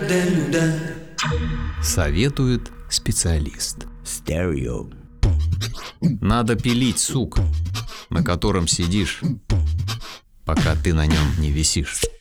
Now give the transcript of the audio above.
Советует специалист. Стерео. Надо пилить сук, на котором сидишь, пока ты на нем не висишь.